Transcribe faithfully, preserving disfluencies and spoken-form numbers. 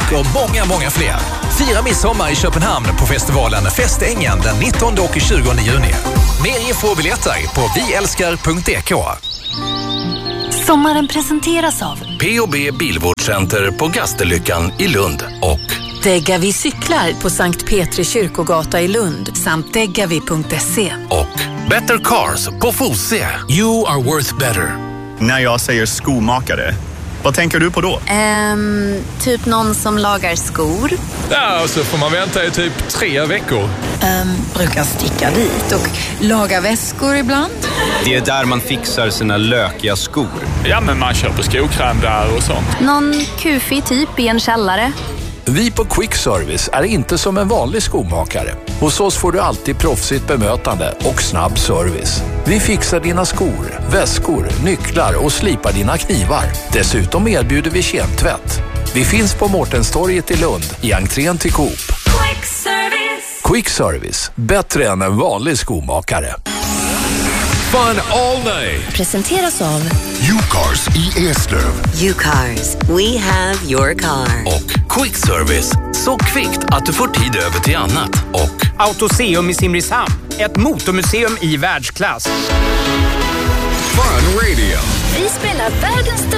och många, många fler. Fira midsommar i Köpenhamn på festivalen Festängen den nittonde och tjugonde juni. Mer info och biljetter på vi älskar punkt d k. Sommaren presenteras av P och B Bilvårdscenter på Gasterlyckan i Lund och Degavi cyklar på Sankt Petri kyrkogata i Lund samt degavi punkt se. och Better Cars på Fosie. You are worth better. När jag säger skomakare, vad tänker du på då? Ehm, typ någon som lagar skor. Ja, och så får man vänta i typ tre veckor. Um, brukar sticka dit och laga väskor ibland. Det är där man fixar sina lökiga skor. Ja, men man köper skokräm där och sånt. Någon kufig typ i en källare. Vi på Quick Service är inte som en vanlig skomakare. Hos oss får du alltid proffsigt bemötande och snabb service. Vi fixar dina skor, väskor, nycklar och slipar dina knivar. Dessutom erbjuder vi kemtvätt. Vi finns på Mårtenstorget i Lund i entrén till Coop. Quick Service. Quick Service, bättre än en vanlig skomakare. Fun all day. Presenteras av U-Cars i Eslöv. U-Cars, we have your car. Och Quick Service. Så kvickt att du får tid över till annat. Och Autoseum i Simrishamn. Ett motormuseum i världsklass. Fun Radio. Vi spelar världens